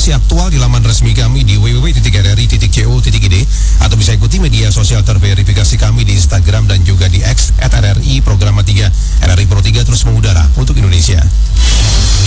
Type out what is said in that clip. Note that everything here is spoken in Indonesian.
masih aktual di laman resmi kami di www.rri.co.id atau bisa ikuti media sosial terverifikasi kami di Instagram dan juga di X @RRI Programa 3. RRI Pro 3 terus mengudara untuk Indonesia.